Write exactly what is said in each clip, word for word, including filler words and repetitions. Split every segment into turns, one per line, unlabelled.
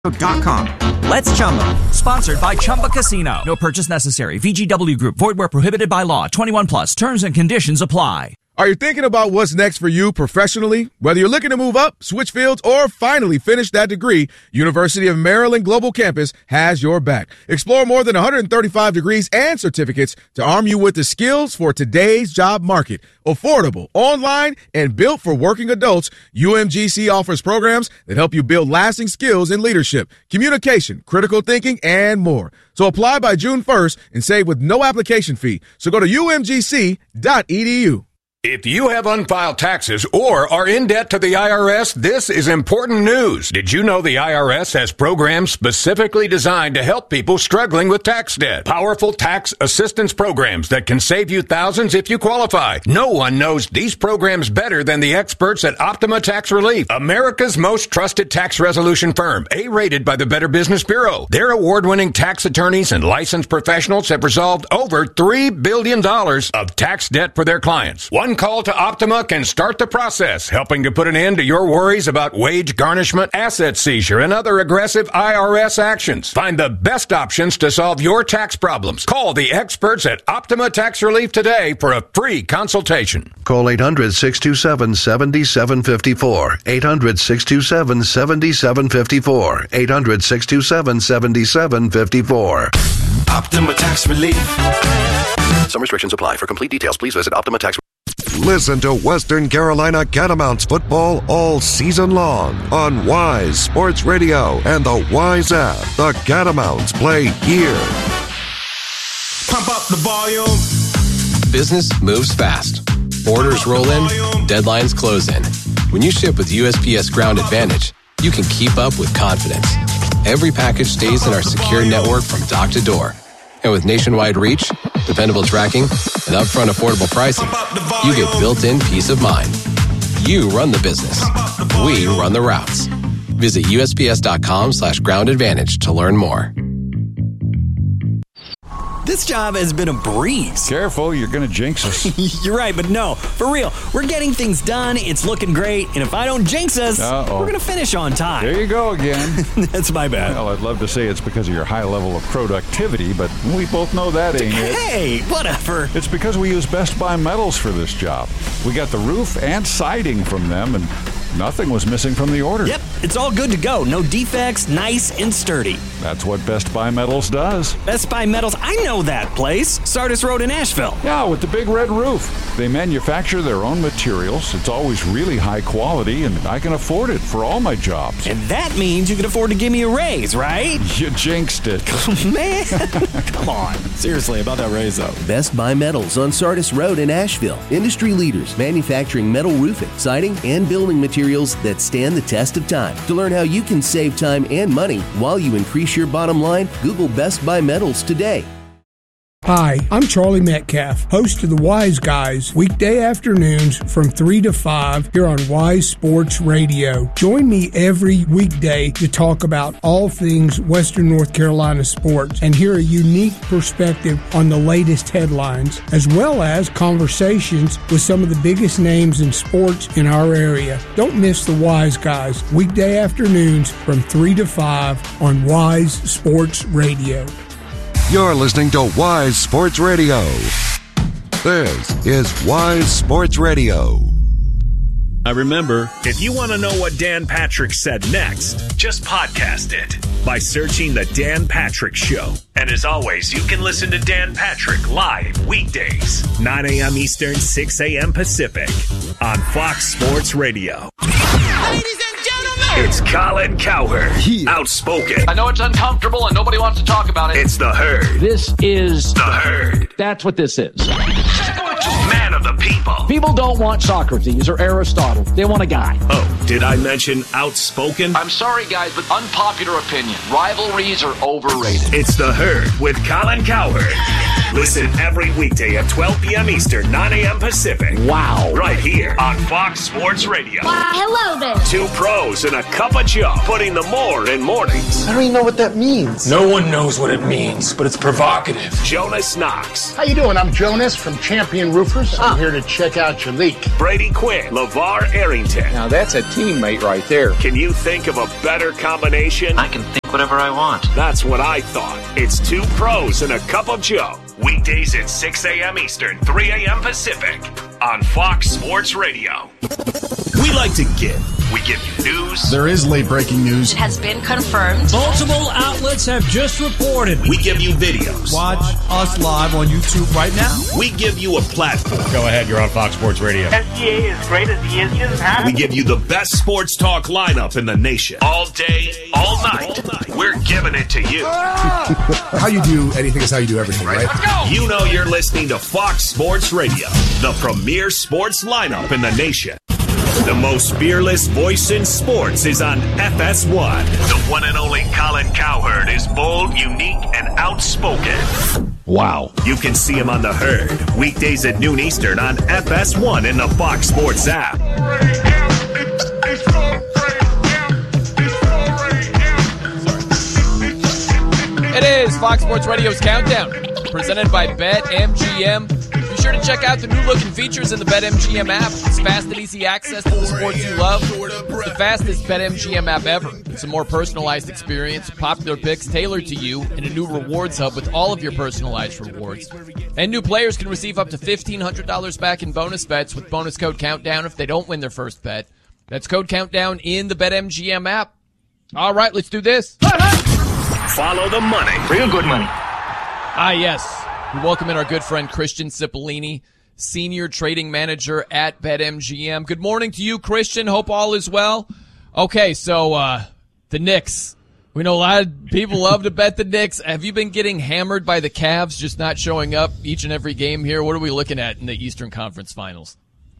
Dot com. Let's Chumba. Sponsored by Chumba Casino. No purchase necessary. V G W Group. Void where prohibited by law. twenty-one plus. Terms and conditions apply.
Are you thinking about what's next for you professionally? Whether you're looking to move up, switch fields, or finally finish that degree, University of Maryland Global Campus has your back. Explore more than one hundred thirty-five degrees and certificates to arm you with the skills for today's job market. Affordable, online, and built for working adults, U M G C offers programs that help you build lasting skills in leadership, communication, critical thinking, and more. So apply by June first and save with no application fee. So go to U M G C dot E D U.
If you have unfiled taxes or are in debt to the I R S, this is important news. Did you know the I R S has programs specifically designed to help people struggling with tax debt? Powerful tax assistance programs that can save you thousands if you qualify. No one knows these programs better than the experts at Optima Tax Relief, America's most trusted tax resolution firm, A-rated by the Better Business Bureau. Their award-winning tax attorneys and licensed professionals have resolved over three billion dollars of tax debt for their clients. One call to Optima can start the process, helping to put an end to your worries about wage garnishment, asset seizure, and other aggressive I R S actions. Find the best options to solve your tax problems. Call the experts at Optima Tax Relief today for a free consultation.
Call eight hundred, six two seven, seven seven five four. eight hundred, six two seven, seven seven five four. eight hundred, six two seven, seven seven five four.
Optima Tax Relief.
Some restrictions apply. For complete details, please visit Optima Tax Relief.
Listen to Western Carolina Catamounts football all season long on Wise Sports Radio and the Wise app. The Catamounts play here.
Pump up the volume.
Business moves fast. Orders roll in, deadlines close in. When you ship with U S P S Ground Advantage, you can keep up with confidence. Every package stays in our secure network from dock to door. And with nationwide reach, dependable tracking, and upfront affordable pricing, you get built-in peace of mind. You run the business. We run the routes. Visit USPS.com slash ground advantage to learn more.
This job has been a breeze.
Careful, you're going to jinx us.
You're right, but no, for real. We're getting things done, it's looking great, and if I don't jinx us, Uh-oh. we're going to finish on time.
There you go again.
That's my bad.
Well, I'd love to say it's because of your high level of productivity, but we both know that ain't it.
Hey, whatever.
It's because we use Best Buy Metals for this job. We got the roof and siding from them, and nothing was missing from the order.
Yep, it's all good to go. No defects, nice and sturdy.
That's what Best Buy Metals does.
Best Buy Metals, I know that place. Sardis Road in Asheville.
Yeah, with the big red roof. They manufacture their own materials. It's always really high quality, and I can afford it for all my jobs.
And that means you can afford to give me a raise, right?
You jinxed it.
Man, come on. Seriously, about that raise, though.
Best Buy Metals on Sardis Road in Asheville. Industry leaders manufacturing metal roofing, siding, and building materials that stand the test of time. To learn how you can save time and money while you increase your bottom line, Google Best Buy Metals today.
Hi, I'm Charlie Metcalf, host of the Wise Guys, weekday afternoons from three to five here on Wise Sports Radio. Join me every weekday to talk about all things Western North Carolina sports and hear a unique perspective on the latest headlines, as well as conversations with some of the biggest names in sports in our area. Don't miss the Wise Guys, weekday afternoons from three to five on Wise Sports Radio.
You're listening to Wise Sports Radio. This is Wise Sports Radio.
I remember, if you want to know what Dan Patrick said next, just podcast it by searching The Dan Patrick Show. And as always, you can listen to Dan Patrick live weekdays, nine a.m. Eastern, six a.m. Pacific on Fox Sports Radio.
Ladies and gentlemen,
it's Colin Cowherd, yeah. Outspoken.
I know it's uncomfortable and nobody wants to talk about it.
It's The Herd.
This is
The Herd.
That's what this is.
Man of the people.
People don't want Socrates or Aristotle. They want a guy.
Oh, did I mention outspoken?
I'm sorry, guys, but unpopular opinion. Rivalries are overrated.
It's The Herd with Colin Cowherd. Listen every weekday at twelve p.m. Eastern, nine a.m. Pacific.
Wow.
Right here on Fox Sports Radio.
Why, hello there.
Two pros and a cup of Joe, putting the more in mornings.
I don't even know what that means.
No one knows what it means, but it's provocative.
Jonas Knox.
How you doing? I'm Jonas from Champion Roofers. I'm here to check out your leak.
Brady Quinn. LeVar Arrington.
Now that's a teammate right there.
Can you think of a better combination?
I can think whatever I want.
That's what I thought. It's two pros and a cup of Joe. Weekdays at six a.m. Eastern, three a.m. Pacific on Fox Sports Radio. We like to give. We give you news.
There is late breaking news.
It has been confirmed.
Multiple outlets have just reported.
We give you videos.
Watch us live on YouTube right now.
We give you a platform.
Go ahead, you're on Fox Sports Radio.
S G A is great as he is just huh?
We give you the best sports talk lineup in the nation. All day, all night. All night. We're giving it to you.
How you do anything is how you do everything, right?
Let's go. You know you're listening to Fox Sports Radio, the premier sports lineup in the nation. The most fearless voice in sports is on F S one. The one and only Colin Cowherd is bold, unique, and outspoken.
Wow.
You can see him on The Herd, weekdays at noon Eastern on F S one in the Fox Sports app.
It is Fox Sports Radio's Countdown, presented by BetMGM. Be sure to check out the new-looking features in the BetMGM app. It's fast and easy access to the sports you love. It's the fastest BetMGM app ever. It's a more personalized experience, popular picks tailored to you, and a new rewards hub with all of your personalized rewards. And new players can receive up to fifteen hundred dollars back in bonus bets with bonus code COUNTDOWN if they don't win their first bet. That's code COUNTDOWN in the BetMGM app. All right, let's do this.
Follow the money.
Real good money.
Ah, yes. We welcome in our good friend Christian Cipollini, Senior Trading Manager at BetMGM. Good morning to you, Christian. Hope all is well. Okay, so uh, the Knicks. We know a lot of people love to bet the Knicks. Have you been getting hammered by the Cavs just not showing up each and every game here? What are we looking at in the Eastern Conference Finals?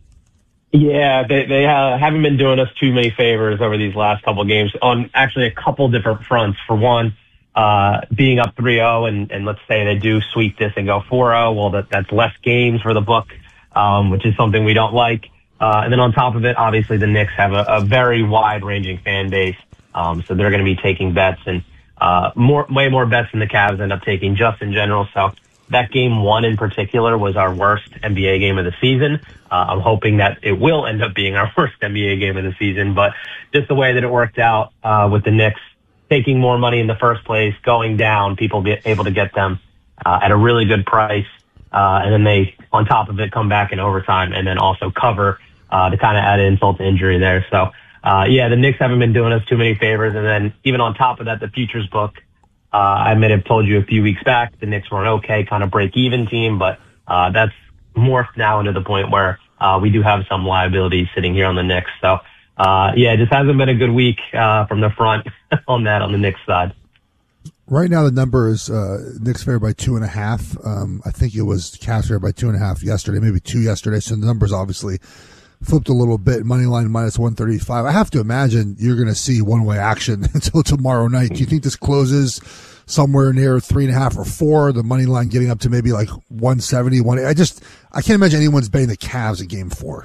Yeah, they they uh, haven't been doing us too many favors over these last couple of games on actually a couple different fronts. For one, uh, being up three oh and, and let's say they do sweep this and go four oh, well, that, that's less games for the book, um, which is something we don't like. Uh, and then on top of it, obviously the Knicks have a, a very wide-ranging fan base, um, so they're going to be taking bets and uh, more, way more bets than the Cavs end up taking just in general. So that game one in particular was our worst N B A game of the season. Uh, I'm hoping that it will end up being our worst N B A game of the season, but just the way that it worked out uh, with the Knicks taking more money in the first place, going down, people be able to get them uh, at a really good price, uh, and then they, on top of it, come back in overtime and then also cover uh, to kind of add insult to injury there. So, uh, yeah, the Knicks haven't been doing us too many favors, and then even on top of that, the futures book, uh, I may have told you a few weeks back, the Knicks were an okay kind of break-even team, but uh, that's morphed now into the point where uh, we do have some liabilities sitting here on the Knicks. So, uh, yeah, it just hasn't been a good week uh, from the front on that on the Knicks side.
Right now, the number is uh, Knicks favored by two and a half. Um, I think it was Cavs favored by two and a half yesterday, maybe two yesterday. So the numbers obviously flipped a little bit. Money line minus one thirty-five. I have to imagine you're going to see one-way action until tomorrow night. Do you think this closes somewhere near three and a half or four? The money line getting up to maybe like one seventy, one. I just I can't imagine anyone's betting the Cavs in Game Four.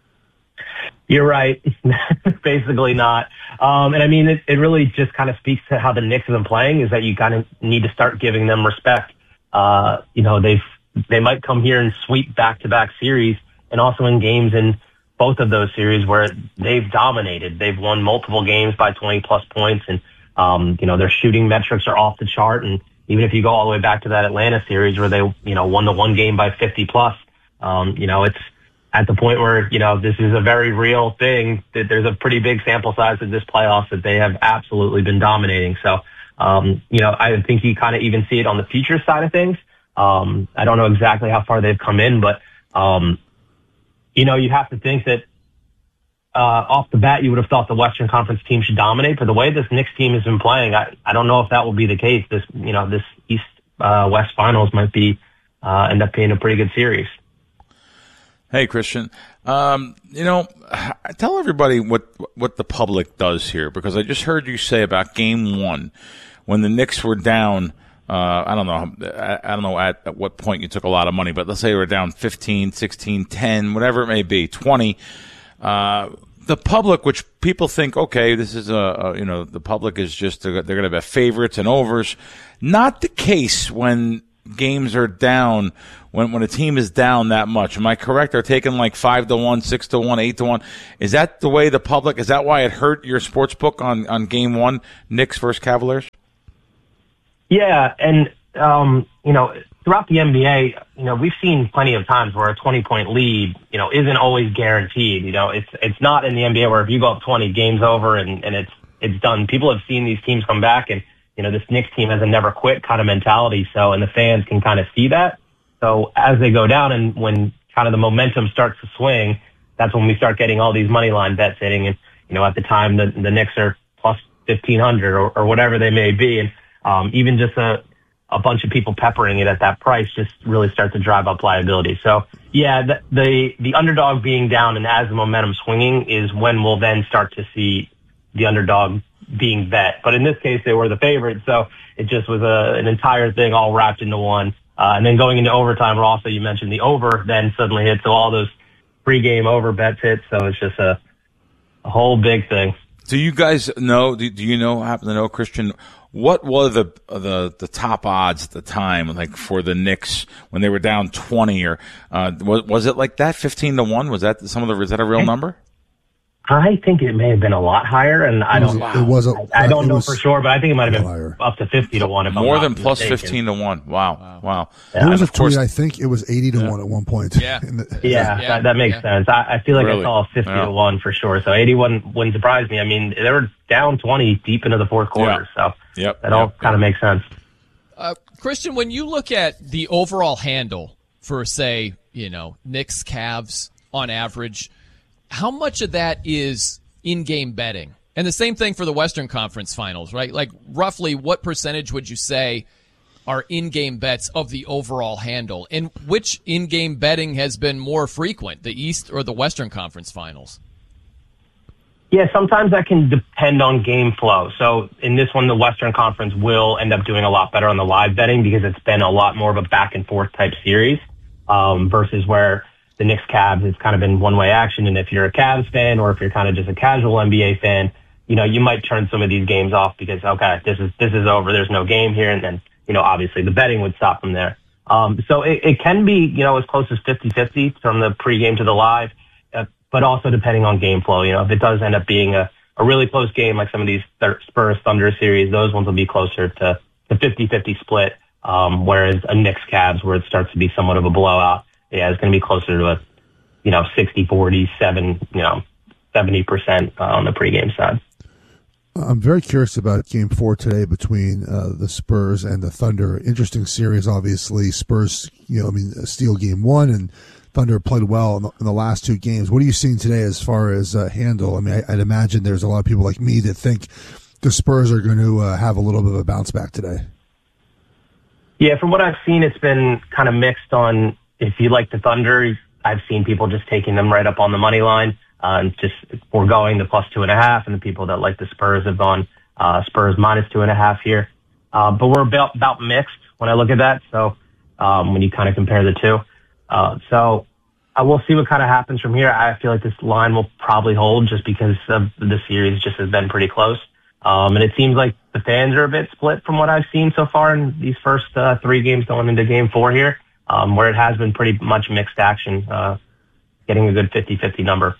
You're right. Basically not. Um, and I mean, it, it really just kind of speaks to how the Knicks have been playing, is that you kind of need to start giving them respect. Uh, you know, they've, they might come here and sweep back-to-back series, and also in games in both of those series where they've dominated. They've won multiple games by twenty plus points, and, um, you know, their shooting metrics are off the chart. And even if you go all the way back to that Atlanta series where they, you know, won the one game by fifty plus, um, you know, it's at the point where, you know, this is a very real thing, that there's a pretty big sample size of this playoffs that they have absolutely been dominating. So, um, you know, I think you kind of even see it on the futures side of things. Um, I don't know exactly how far they've come in, but, um, you know, you have to think that, uh, off the bat, you would have thought the Western Conference team should dominate, but the way this Knicks team has been playing, I, I don't know if that will be the case. This, you know, this East, uh, West finals might be, uh, end up being a pretty good series.
Hey, Christian. Um, you know, tell everybody what what the public does here, because I just heard you say about game one when the Knicks were down Uh, I don't know. I, I don't know at, at what point you took a lot of money, but let's say we're down fifteen, sixteen, ten, whatever it may be, twenty. Uh, the public, which people think, okay, this is a, a you know, the public is just, they're going to have favorites and overs. Not the case when games are down, when, when a team is down that much. Am I correct? They're taking like five to one, six to one, eight to one. Is that the way the public, is that why it hurt your sports book on, on game one, Knicks versus Cavaliers?
Yeah, and, um, you know, throughout the N B A, you know, we've seen plenty of times where a twenty-point lead, you know, isn't always guaranteed. You know, it's it's not in the N B A where if you go up twenty, game's over and, and it's it's done. People have seen these teams come back, and, you know, this Knicks team has a never quit kind of mentality, so, and the fans can kind of see that. So as they go down and when kind of the momentum starts to swing, that's when we start getting all these money line bets hitting. And, you know, at the time, the, the Knicks are plus fifteen hundred or, or whatever they may be. And, Um, even just a, a bunch of people peppering it at that price just really starts to drive up liability. So, yeah, the, the the underdog being down and as the momentum swinging is when we'll then start to see the underdog being bet. But in this case, they were the favorite, so it just was a, an entire thing all wrapped into one. Uh, and then going into overtime, where also you mentioned the over then suddenly hit, so all those pregame over bets hit. So it's just a, a whole big thing.
Do you guys know, do, do you know, happen to know, Christian, what were the the the top odds at the time, like for the Knicks when they were down twenty, or uh, was was it like that, fifteen to one? Was that some of the? Is that a real number?
I think it may have been a lot higher, and I don't.
It was. A,
I, I don't know
was
for sure, but I think it might have been higher. Up to fifty to one. If
More
I'm
than
not
plus
mistaken.
fifteen to one. Wow, wow. wow.
Yeah,
there was a
of course,
tweet. I think it was eighty to
yeah.
one at one point.
Yeah,
the,
yeah,
yeah.
That, that makes
yeah.
sense. I, I feel like
really?
I saw fifty
yeah.
to one for sure. So eighty-one wouldn't surprise me. I mean, they were down twenty deep into the fourth quarter,
yeah.
so
yep.
that
yep.
all kind of makes sense.
Uh, Christian, when you look at the overall handle for, say, you know, Knicks, Cavs on average, how much of that is in-game betting? And the same thing for the Western Conference Finals, right? Like, roughly what percentage would you say are in-game bets of the overall handle? And which in-game betting has been more frequent, the East or the Western Conference Finals?
Yeah, sometimes that can depend on game flow. So in this one, the Western Conference will end up doing a lot better on the live betting because it's been a lot more of a back and forth type series, um, versus where the Knicks Cavs, it's kind of been one way action. And if you're a Cavs fan or if you're kind of just a casual N B A fan, you know, you might turn some of these games off because, okay, this is, this is over. There's no game here. And then, you know, obviously the betting would stop from there. Um, so it, it can be, you know, as close as fifty-fifty from the pregame to the live. Uh, but also depending on game flow. You know, if it does end up being a, a really close game, like some of these Spurs Thunder series, those ones will be closer to the fifty-fifty split. Um, whereas a Knicks Cavs, where it starts to be somewhat of a blowout, yeah, it's going to be closer to a, you know, sixty forty, seven, you know, seventy percent uh, on the pregame side.
I'm very curious about game four today between uh, the Spurs and the Thunder. Interesting series, obviously. Spurs, you know, I mean, steal game one, and Thunder played well in the, in the last two games. What are you seeing today as far as uh, handle? I mean, I, I'd imagine there's a lot of people like me that think the Spurs are going to uh, have a little bit of a bounce back today.
Yeah, from what I've seen, it's been kind of mixed on if you like the Thunder. I've seen people just taking them right up on the money line, uh, and just foregoing the plus two and a half, and the people that like the Spurs have gone uh, Spurs minus two and a half here. Uh, but we're about, about mixed when I look at that. So um, when you kind of compare the two. Uh, so I will see what kind of happens from here. I feel like this line will probably hold just because of the series just has been pretty close. Um, and it seems like the fans are a bit split from what I've seen so far in these first uh, three games going into game four here, um, where it has been pretty much mixed action, uh, getting a good fifty-fifty number.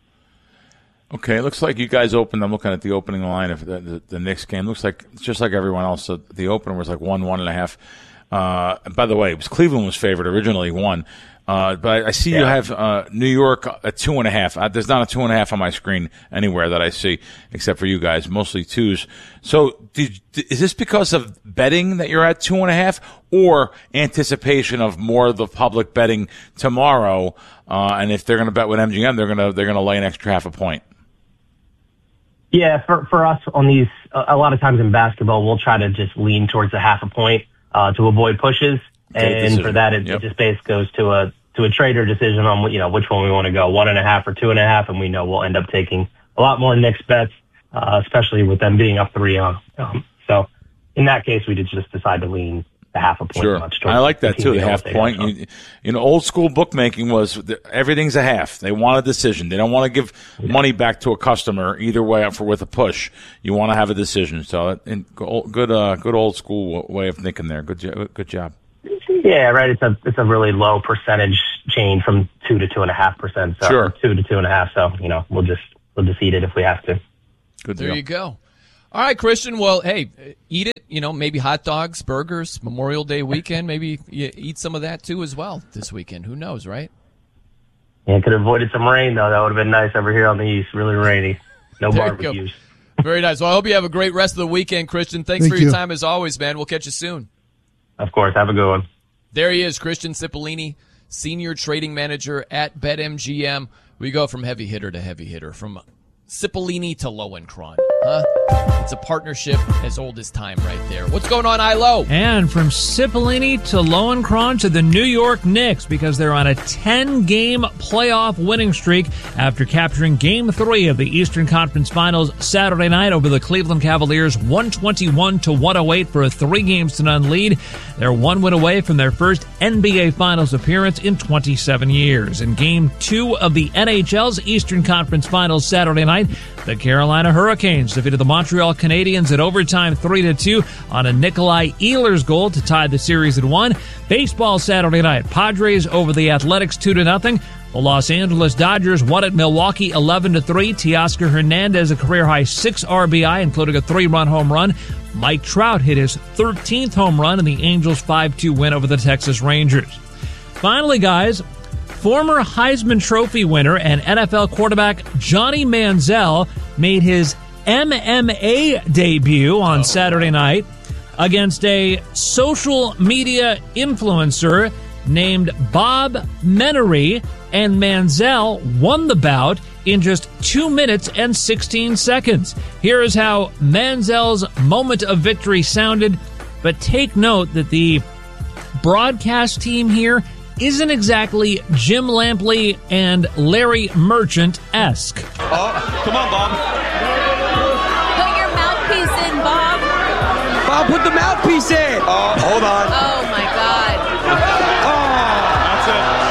Okay, it looks like you guys opened. I'm looking at the opening line of the, the, the Knicks game. Looks like it's just like everyone else. So the opener was like one, one and a half. Uh, by the way, it was Cleveland was favored originally, one. Uh, but I see yeah. you have uh, New York at two and a half. Uh, there's not a two and a half on my screen anywhere that I see, except for you guys, mostly twos. So did, is this because of betting that you're at two and a half, or anticipation of more of the public betting tomorrow? Uh, and if they're going to bet with M G M, they're going to they're going to lay an extra half a point.
Yeah, for for us on these, a lot of times in basketball, we'll try to just lean towards a half a point uh, to avoid pushes. And for that, it, yep. it just basically goes to a to a trader decision on you know which one we want to go, one and a half or two and a half, and we know we'll end up taking a lot more Knicks bets, uh, especially with them being up three on. Um, so in that case, we did just decide to lean the half a point
sure.
much.
I like that too, the half point. You, you know, old school bookmaking was everything's a half. They want a decision. They don't want to give yeah. money back to a customer either way for with a push. You want to have a decision. So, in, good, uh, good old school way of thinking there. Good, good job.
Yeah, right. It's a it's a really low percentage change from two to two and a half percent. So
sure.
two to two and a half. So you know, we'll just we'll just eat it if we have to.
Good
there
deal.
you go. All right, Christian. Well, hey, eat it. You know, maybe hot dogs, burgers, Memorial Day weekend. Maybe you eat some of that too as well this weekend. Who knows, right?
Yeah, could have avoided some rain though. That would have been nice over here on the east. Really rainy. No
there
barbecues.
Very nice. Well, I hope you have a great rest of the weekend, Christian. Thanks
Thank
for your
you.
time as always, man. We'll catch you soon.
Of course. Have a good one.
There he is, Christian Cipollini, Senior Trading Manager at BetMGM. We go from heavy hitter to heavy hitter, from Cipollini to Lowenkron. Huh? It's a partnership as old as time right there. What's going on, I L O?
And from Cipollini to Lowenkron to the New York Knicks, because they're on a ten-game playoff winning streak after capturing Game three of the Eastern Conference Finals Saturday night over the Cleveland Cavaliers, one twenty-one to one oh eight for a three-games-to-none lead. They're one win away from their first N B A Finals appearance in twenty-seven years. In Game two of the N H L's Eastern Conference Finals Saturday night, the Carolina Hurricanes defeated the Montreal Canadiens at overtime three to two on a Nikolai Ehlers goal to tie the series at one. Baseball Saturday night, Padres over the Athletics two to nothing. The Los Angeles Dodgers won at Milwaukee eleven to three. Teoscar Hernandez a career-high six R B I, including a three-run home run. Mike Trout hit his thirteenth home run in the Angels' five two win over the Texas Rangers. Finally, guys, former Heisman Trophy winner and N F L quarterback Johnny Manziel made his M M A debut on oh. Saturday night against a social media influencer named Bob Menery, and Manziel won the bout in just two minutes and sixteen seconds. Here is how Manziel's moment of victory sounded, but take note that the broadcast team here isn't exactly Jim Lampley and Larry Merchant-esque.
Oh, come on, Bob.
Put your mouthpiece in, Bob.
Bob, put the mouthpiece in. Oh, hold on.
Oh, my God.
Oh,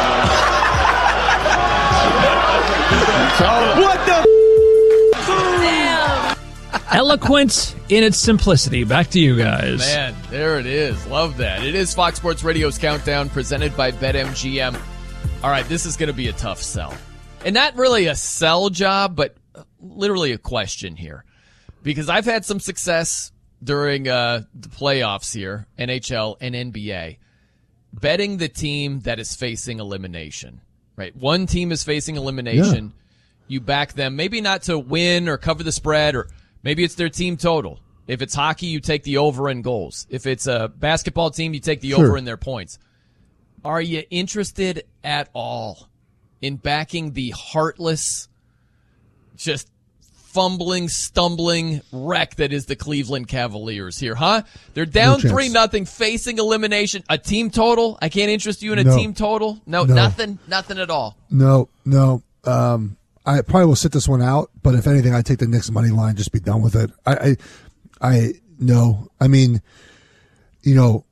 that's it. What the?
Damn.
Eloquent in its simplicity. Back to you guys.
Man, there it is. Love that. It is Fox Sports Radio's Countdown presented by BetMGM. All right, this is going to be a tough sell. And not really a sell job, but literally a question here. Because I've had some success during uh, the playoffs here, N H L and N B A, betting the team that is facing elimination. Right? One team is facing elimination. Yeah. You back them, maybe not to win or cover the spread, or maybe it's their team total. If it's hockey, you take the over in goals. If it's a basketball team, you take the
sure.
over in their points. Are you interested at all in backing the heartless, just fumbling, stumbling wreck that is the Cleveland Cavaliers here, huh? They're down
no
three nothing, facing elimination. A team total? I can't interest you in a
no.
team total? No,
no,
nothing, nothing at all.
No, no. Um, I probably will sit this one out, but if anything, I take the Knicks money line. Just be done with it. I, I, I no. I mean, you know,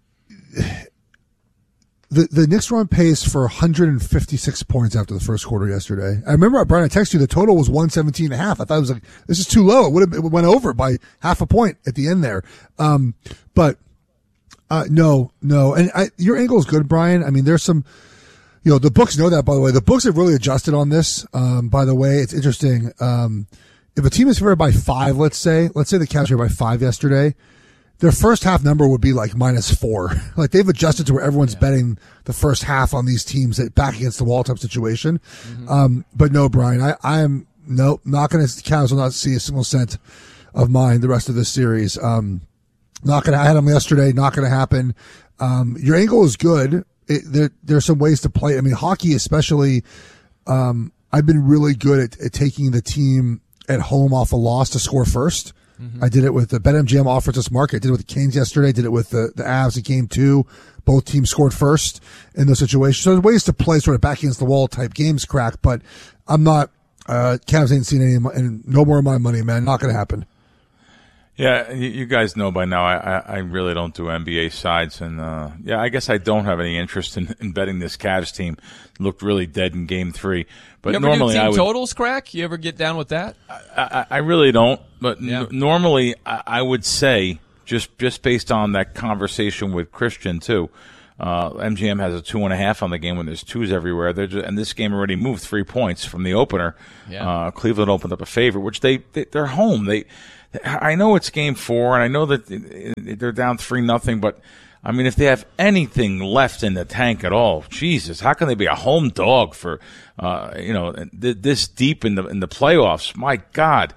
the the Knicks were on pace for one hundred fifty-six points after the first quarter yesterday. I remember, Brian, I texted you the total was one seventeen and a half. I thought it was like, this is too low. It would have it went over by half a point at the end there. Um, but uh, no, no, and I, your angle is good, Brian. I mean, there's some. You know, the books know that, by the way. The books have really adjusted on this. Um, by the way, it's interesting. Um, if a team is favored by five, let's say, let's say the Cavs were by five yesterday, their first half number would be like minus four. Like they've adjusted to where everyone's yeah. betting the first half on these teams that back against the wall type situation. Mm-hmm. Um, but no, Brian, I, I am, no, not going to, Cavs will not see a single cent of mine the rest of this series. Um, not going to, I had them yesterday, not going to happen. Um, your angle is good. It, there, there's some ways to play. I mean, hockey especially, um, I've been really good at, at taking the team at home off a loss to score first. Mm-hmm. I did it with the BetMGM offers us market. I did it with the Canes yesterday. I did it with the, the Avs in game two. Both teams scored first in those situations. So there's ways to play sort of back against the wall type games, crack, but I'm not, uh, Cavs ain't seen any, and no more of my money, man. Not going to happen.
Yeah, you, you guys know by now I, I, I really don't do N B A sides, and uh, yeah, I guess I don't have any interest in, in betting this Cavs team. It looked really dead in Game Three, but
you ever
normally
do team
I would,
totals, Crack? You ever get down with that?
I, I, I really don't, but
yeah.
n- normally I, I would say just just based on that conversation with Christian too. Uh, M G M has a two and a half on the game when there's twos everywhere. They're just, and this game already moved three points from the opener.
Yeah.
Uh, Cleveland opened up a favorite, which they, they they're home. They, I know it's game four, and I know that they're down three nothing. But I mean, if they have anything left in the tank at all, Jesus, how can they be a home dog for uh, you know this deep in the in the playoffs? My God.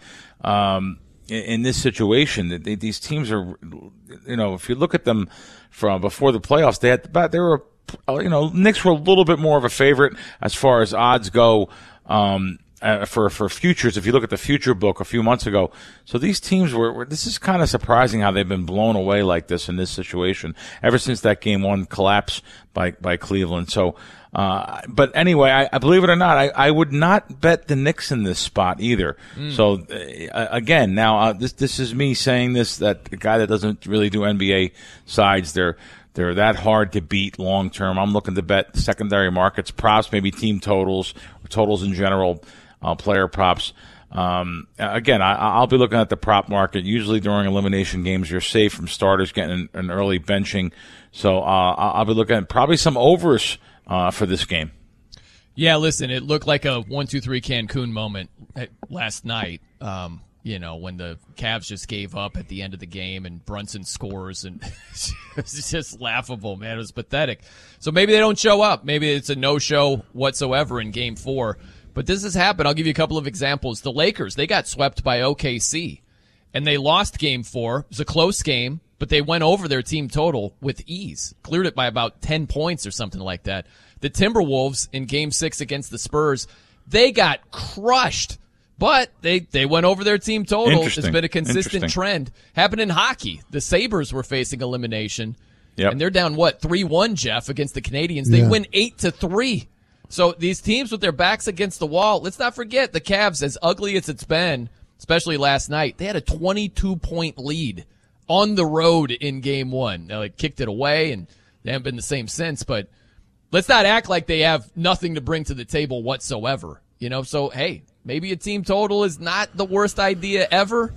Um, in, in this situation, they, these teams are, you know, if you look at them from before the playoffs, they had about they were, you know, Knicks were a little bit more of a favorite as far as odds go um, uh, for for futures. If you look at the future book a few months ago, so these teams were. were this is kind of surprising how they've been blown away like this in this situation ever since that game one collapse by by Cleveland. So. Uh, but anyway, I, I believe it or not, I, I would not bet the Knicks in this spot either. Mm. So uh, again, now uh, this this is me saying this, that the guy that doesn't really do N B A sides, they're they're that hard to beat long term. I'm looking to bet secondary markets, props, maybe team totals, or totals in general, uh, player props. Um, again, I, I'll be looking at the prop market. Usually during elimination games, you're safe from starters getting an, an early benching. So uh, I'll be looking at probably some overs. Uh, for this game.
Yeah, listen, it looked like a one two three Cancun moment last night, um, you know, when the Cavs just gave up at the end of the game and Brunson scores, and it's just laughable, man. It was pathetic. So maybe they don't show up. Maybe it's a no-show whatsoever in Game four. But this has happened. I'll give you a couple of examples. The Lakers, they got swept by O K C, and they lost Game four. It was a close game, but they went over their team total with ease, cleared it by about ten points or something like that. The Timberwolves in Game six against the Spurs, they got crushed, but they, they went over their team total. It's been a consistent trend. Happened in hockey. The Sabres were facing elimination, yep. and they're down, what, three one, Jeff, against the Canadiens. They yeah. win eight to three. So these teams with their backs against the wall, let's not forget the Cavs, as ugly as it's been, especially last night, they had a twenty-two point lead on the road in Game one. Now, they kicked it away, and they haven't been the same since, but let's not act like they have nothing to bring to the table whatsoever. You know, so, hey, maybe a team total is not the worst idea ever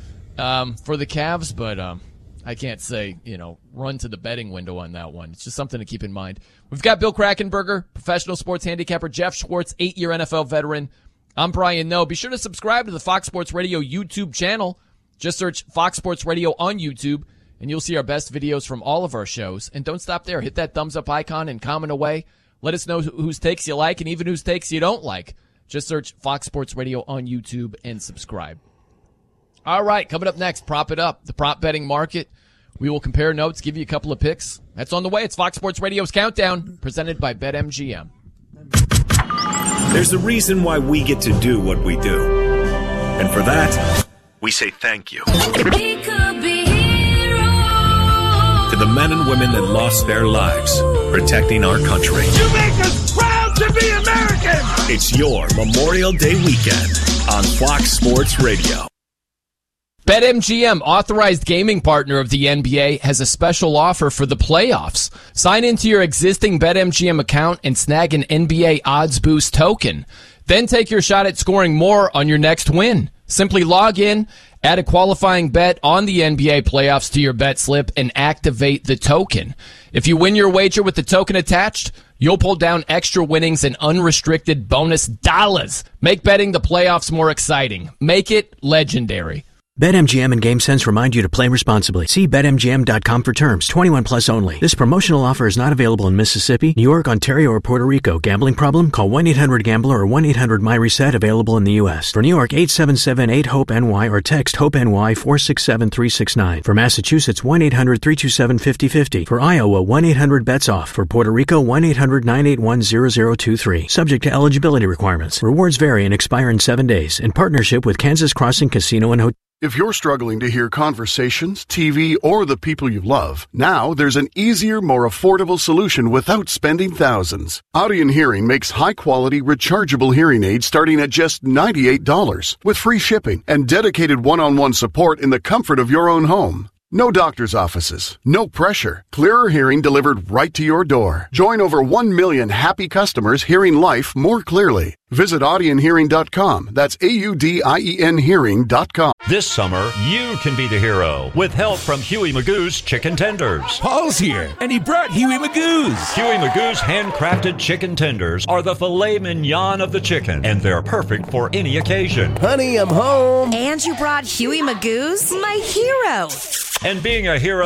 um, for the Cavs, but um, I can't say, you know, run to the betting window on that one. It's just something to keep in mind. We've got Bill Krackomberger, professional sports handicapper, Jeff Schwartz, eight-year N F L veteran. I'm Brian Noe. Be sure to subscribe to the Fox Sports Radio YouTube channel. Just search Fox Sports Radio on YouTube, and you'll see our best videos from all of our shows. And don't stop there. Hit that thumbs up icon and comment away. Let us know whose takes you like and even whose takes you don't like. Just search Fox Sports Radio on YouTube and subscribe. All right, coming up next, Prop It Up, the prop betting market. We will compare notes, give you a couple of picks. That's on the way. It's Fox Sports Radio's Countdown, presented by BetMGM.
There's a reason why we get to do what we do. And for that, we say thank you.
We could be heroes.
To the men and women that lost their lives protecting our country.
You make us proud to be American.
It's your Memorial Day weekend on Fox Sports Radio.
BetMGM, authorized gaming partner of the N B A, has a special offer for the playoffs. Sign into your existing BetMGM account and snag an N B A Odds Boost token. Then take your shot at scoring more on your next win. Simply log in, add a qualifying bet on the N B A playoffs to your bet slip, and activate the token. If you win your wager with the token attached, you'll pull down extra winnings and unrestricted bonus dollars. Make betting the playoffs more exciting. Make it legendary.
BetMGM and GameSense remind you to play responsibly. See Bet M G M dot com for terms. twenty-one plus only. This promotional offer is not available in Mississippi, New York, Ontario, or Puerto Rico. Gambling problem? Call one eight hundred gambler or one eight hundred my reset, available in the U S. For New York, eight seven seven eight hope N Y or text HOPE-NY four six seven three six nine. For Massachusetts, one eight hundred three two seven five zero five zero. For Iowa, one eight hundred bets off. For Puerto Rico, one eight hundred nine eight one zero zero two three. Subject to eligibility requirements. Rewards vary and expire in seven days. In partnership with Kansas Crossing Casino and Hotel.
If you're struggling to hear conversations, T V, or the people you love, now there's an easier, more affordable solution without spending thousands. Audien Hearing makes high-quality, rechargeable hearing aids starting at just ninety-eight dollars with free shipping and dedicated one-on-one support in the comfort of your own home. No doctor's offices, no pressure. Clearer hearing delivered right to your door. Join over one million happy customers hearing life more clearly. Visit audien hearing dot com. That's A U D I E N hearing dot com.
This summer, you can be the hero with help from Huey Magoo's Chicken Tenders.
Paul's here, and he brought Huey Magoo's.
Huey Magoo's handcrafted chicken tenders are the filet mignon of the chicken, and they're perfect for any occasion.
Honey, I'm home.
And you brought Huey Magoo's? My hero.
And being a hero